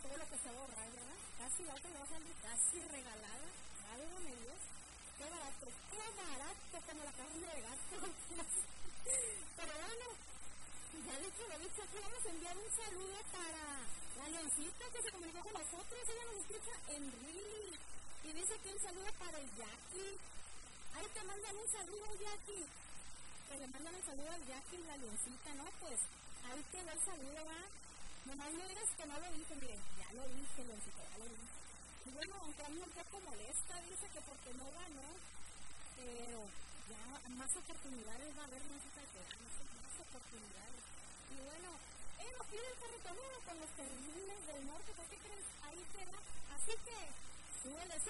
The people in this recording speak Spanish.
todo lo que se va a ahorrar, ¿verdad? Casi la otra le va a salir casi regalada, válgame Dios. Qué barato como la carne de gato. Pero bueno, ya dicho lo dicho, aquí vamos a enviar un saludo para la Leoncita que se comunicó con nosotros. Ella nos escucha en Rili y dice que un saludo para el Jackie. Ahí te mandan un saludo, Jackie. Que le mandan un saludo al Jackie y la Leoncita, ¿no? Pues ahí te da el saludo, ¿va? Nomás no digas que no lo dije, miren, ya lo dije, Leoncita, ya lo dije. Y bueno, aunque a mí un poco molesta, dice que porque no ganó, pero ya más oportunidades va a haber, más oportunidades. Y bueno, nos pide el territorio con los terribles del norte, ¿por qué crees? Ahí será. Así que, súbele,